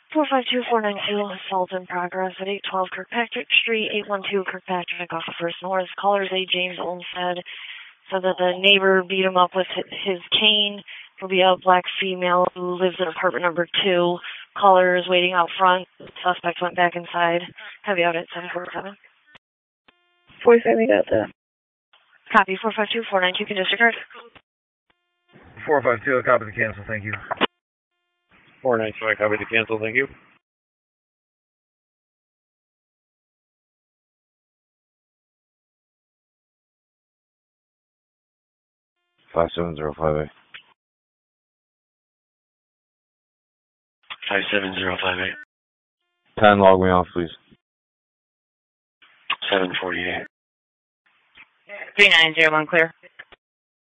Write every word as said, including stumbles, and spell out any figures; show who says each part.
Speaker 1: four five two, four nine two, assault in progress at eight twelve Kirkpatrick Street, eight one two Kirkpatrick off of First North. Callers A. James Olmstead said that the neighbor beat him up with his cane. He'll be a black female who lives in apartment number two. Caller is waiting out front. Suspect went back inside. Heavy out at seven four seven.
Speaker 2: forty-five, we got that.
Speaker 1: Copy, four five two, four nine two, can disregard.
Speaker 3: four five two, copy the cancel, thank you.
Speaker 4: four nine two, I copy the cancel, thank you.
Speaker 5: five seven zero five eight.
Speaker 6: five seven zero five eight.
Speaker 5: ten, log me off, please.
Speaker 6: seven forty-eight.
Speaker 1: three nine zero one, clear.